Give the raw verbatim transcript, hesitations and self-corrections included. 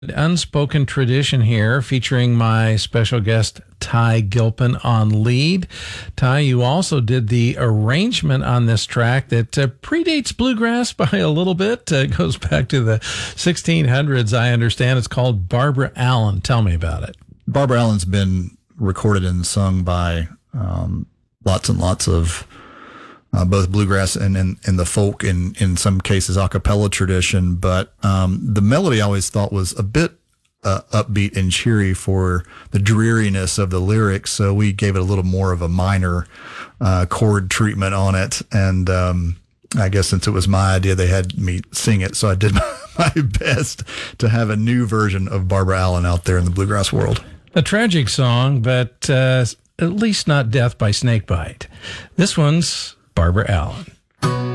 Unspoken Tradition here, featuring my special guest, Ty Gilpin, on lead. Ty, you also did the arrangement on this track that uh, predates bluegrass by a little bit. Uh, it goes back to the sixteen hundreds, I understand. It's called Barbara Allen. Tell me about it. Barbara Allen's been recorded and sung by um, lots and lots of Uh, both bluegrass and, and, and the folk, in, in some cases, a cappella tradition. But um, the melody I always thought was a bit uh, upbeat and cheery for the dreariness of the lyrics. So we gave it a little more of a minor uh, chord treatment on it. And um, I guess since it was my idea, they had me sing it. So I did my best to have a new version of Barbara Allen out there in the bluegrass world. A tragic song, but uh, at least not death by snakebite. This one's Barbara Allen.